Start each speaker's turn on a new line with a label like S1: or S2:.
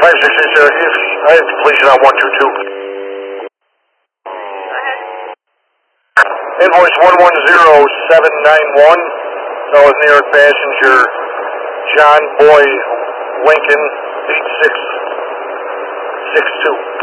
S1: I have completion on 122. Invoice 110791. That was New York passenger John Boy Lincoln 8662.